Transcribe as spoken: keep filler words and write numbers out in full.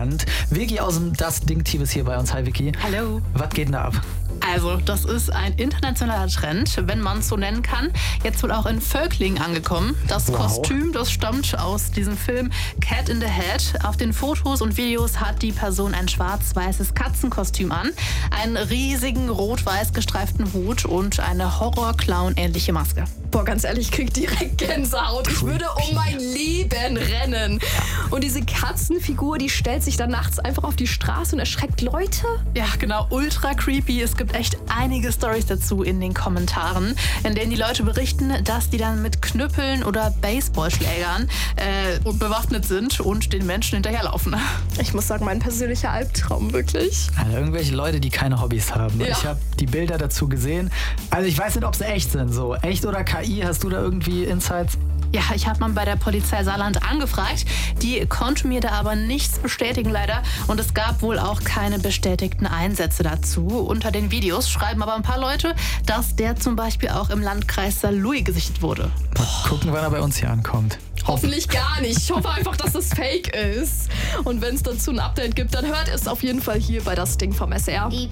Und Vicky aus dem Das Ding-Team ist hier bei uns. Hi Vicky. Hallo. Was geht denn da ab? Also, das ist ein internationaler Trend, wenn man es so nennen kann. Jetzt wohl auch in Völklingen angekommen. Das Wow. Kostüm, das stammt aus diesem Film Cat in the Hat. Auf den Fotos und Videos hat die Person ein schwarz-weißes Katzenkostüm an, einen riesigen rot-weiß gestreiften Hut und eine Horror-Clown-ähnliche Maske. Boah, ganz ehrlich, ich krieg direkt Gänsehaut. Ich würde um mein Leben rennen. Und diese Katzenfigur, die stellt sich dann nachts einfach auf die Straße und erschreckt Leute. Ja, genau, ultra creepy. Es gibt echt einige Storys dazu in den Kommentaren, in denen die Leute berichten, dass die dann mit Knüppeln oder Baseballschlägern äh, bewaffnet sind und den Menschen hinterherlaufen. Ich muss sagen, mein persönlicher Albtraum, wirklich. Also irgendwelche Leute, die keine Hobbys haben. Ja. Ich habe die Bilder dazu gesehen. Also ich weiß nicht, ob sie echt sind. So echt oder K I? Hast du da irgendwie Insights? Ja, ich habe mal bei der Polizei Saarland angefragt. Die konnte mir da aber nichts bestätigen, leider. Und es gab wohl auch keine bestätigten Einsätze dazu. Unter den Videos schreiben aber ein paar Leute, dass der zum Beispiel auch im Landkreis Saarlouis gesichtet wurde. Mal gucken, wann er bei uns hier ankommt. Hoffentlich gar nicht. Ich hoffe einfach, dass das Fake ist. Und wenn es dazu ein Update gibt, dann hört es auf jeden Fall hier bei Das Ding vom S R.